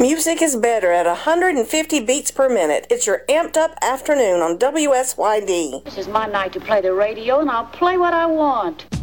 Music is better at 150 beats per minute. It's your amped up afternoon on WSYD. This is my night to play the radio, and I'll play what I want.